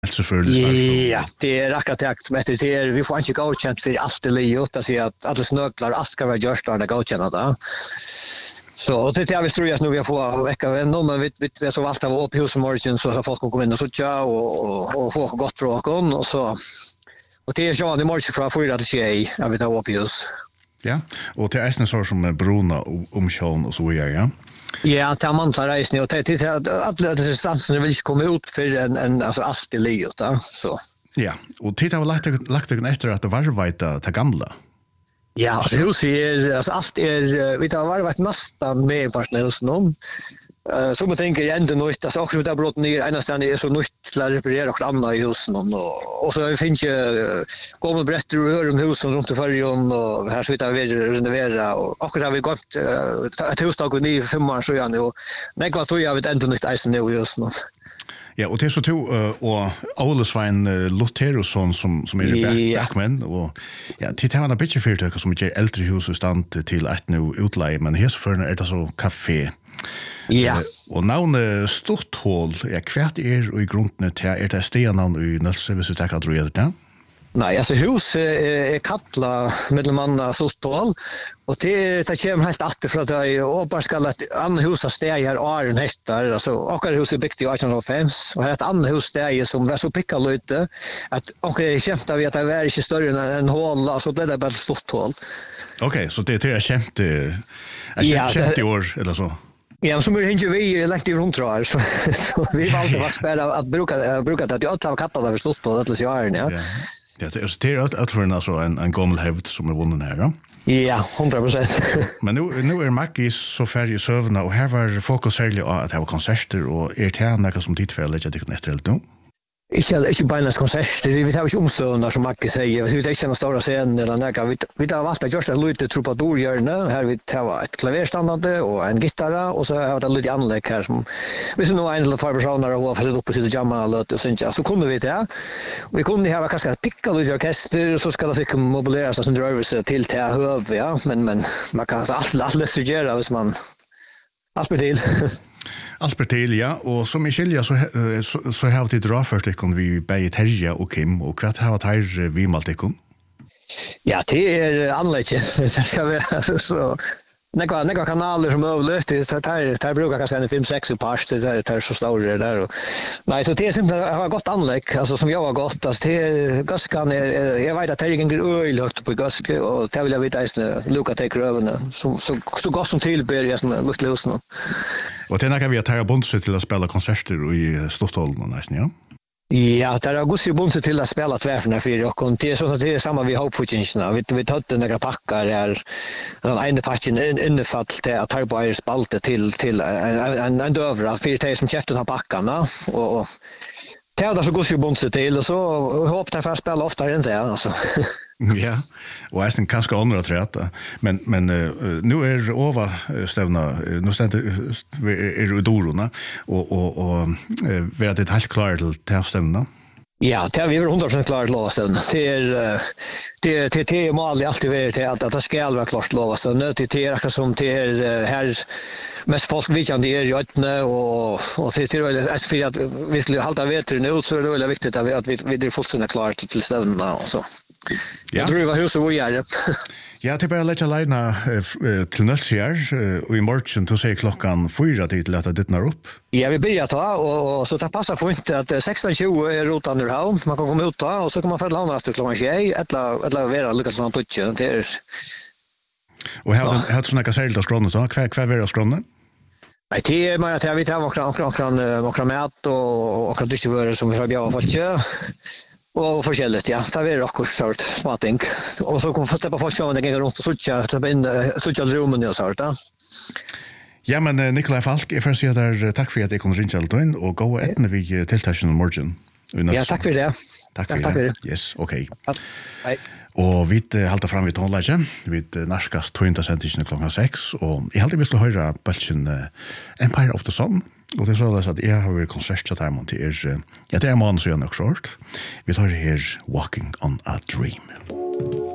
Så för ja, det är akkurat som efter det vi får inte godkänt för allt det livet att säga att alla snöklar allt ska vara gjort när det godkänna det. Så det är vi tror jag nu vi får vecka ändå men vi så valt av upp hos morgon så har folk kommer in och så och få gott från och så och det är ju i morgon från 4 till 6 jag vet upp hos. Ja, och till ästna så som Bruna omkön och så vidare, ja. Ja, tar man tar reisen och till alla distanser vill inte komma ut för en alltså allt det livet då så. Ja, och titta har lagt efter att det var vita ta gamla. Ja, alltså hus är alltså allt är vi tar var nästan med partners någon. Så man tänker ändå nytt alltså också där brott ner ena stället är så nytt att reparera och andra i husen och så finns ju kommer brett ur husen runt i färjan och här så vi renovera och akkurat har vi gått ett husdag och ny 5 år så igen och nej vad tror jag vet ändå nytt isen nu just nu. Ja, och det är så to och Olesvein Lutherusson som är backman och ja, titta han har bitch för som är äldre hus och stand till att nu utleje men här så för är det så kafé. Ja. Och navnet Stotthål kvärt och i grunden till det stenavn i Nölse hvis vi tar att röja det. Nej, alltså hus är kattla mellan Stotthål och det kommer helt åter för att det och bara ska att andra hus steg här Aron hektar alltså och hus är byggt i 1805 och här ett annat hus steg som var så picka lite att och kämpa vi att det är inte större än hål alltså det är bara Stotthål. Okej, så det är kämt i år eller så. Ja, så mycket vi lagt i runt tror så vi valde att spela att bruka det att jag tar katta där förstått på det så är ja. Ja, det är för en alltså en gammal hävd som är vunnen här, ja. Ja, 100%. Men nu är Mackis så färdig i sövna och här var fokus särskilt att det var konserter och det här något som tid för att lägga det efter helt nu? Ikke beinast konserter, vi tar ikke omstående som Macke sier, vi tar ikke en stora scen eller noe, vi tar valgt at gjørs et lite troubadourhjørne, her vi tar et klaverstandande og en gitarra, og så har vi et lite anlegg her som, hvis vi nå er en eller 2 personer og har oppe sitt jamma og sånt, så kunne vi det, og vi kunne ha kanskje et pikka lite orkester, så skal det sikkert mobileres en drøvelse til høv, ja, men man kan alt suggere hvis man alt blir til. Albertil, ja, og som I skilja så har vi draført ikon vi bei Terje og Kim, og hva har vi vi malt ikon? Ja, det er anlegget, det skal være så Några kanaler som överlöst det brukar kanske en 5-6 pars det är så stora där och nej så det är simpelt har gått anlägg alltså som jag har gått alltså det gaskan jag vet att det är ingen öl högt på gask och det vill jag veta är Luca tar över så gott som tillber jag som lust lös nu. Och det kan vi att ha bonus till att spela konserter i Stotholm nästan ja. Ja, det är Gussi Bonse till att spela tvärfna för och det är så att det är samma vi Hope Fortunesna. Vi tar några packar där den ena packen innefall till att ta på spalte till en dövra för det som köpte de packarna och det är så Gussi Bonse till och så hoppas jag för att spela oftare än det alltså. Ja, och jag tänker kanske andra träta. Men nu är Ova stävna, nu är det Dorona och vi har det helt klart till stävna. Ja, det är vi 100% klart lovastön. Det är mål alltid varit att det ska vara klart lovastön. Det är som det är här mest folk vidjande är ju öppna och det är för att vi skulle hålla vetren ut så är det väldigt viktigt att vi är fullständigt klart till stövna och så. Ja. Jag tror det var hur så vi gör. Ja, det är bara lägga lejna till Nölsjär och i morgon så säger klockan 4 till att det när upp. Ja, vi börjar ta och så det passar för inte att 16:20 är rotan ur havn. Man kan komma ut då och så kan man få landa efter klockan 6 eller vara lyckas man tutje. Det är och har såna särskilt att skråna då. Kvar vara skråna? Nej, det är mer att vi tar några mat och distribuerar som vi har bjudit folk. Och förskället ja, det är också sort smarting. Och så kommer få släppa folk som det går runt och sucha rummen och sånt där. Ja, men Nikolaj Falk, jag får säga där tack för att jag kunde ringa allt in och gå ett när vi tilltagen om morgon. Ja, tack för det. Tack för det. Yes, okej. Hej. Och vi haltar fram vid tonläge. Vi närskast 20 klockan 6 och jag hade visst höra bulten Empire of the Sun. Och det är så att jag har konsert så där monter. Ja, det är man så gärna också. Vi tar det här Walking on a Dream.